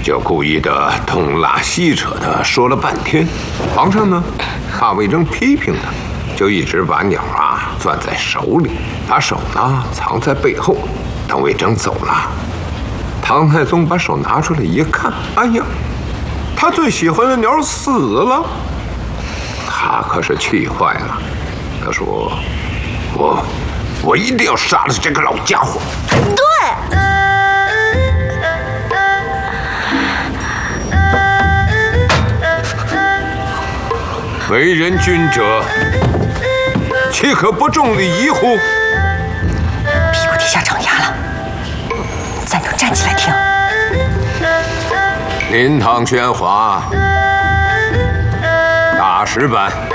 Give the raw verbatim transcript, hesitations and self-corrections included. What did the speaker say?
就故意的东拉西扯的说了半天。皇上呢，怕魏征批评他，就一直把鸟啊攥在手里，把手呢藏在背后。等魏征走了，唐太宗把手拿出来一看，哎呀，他最喜欢的鸟死了。他可是气坏了，他说：“我，我一定要杀了这个老家伙。” 对。 为人君者，岂可不重礼仪乎？ 屁股底下长牙了，咱能站起来听。 临堂宣华，大石板。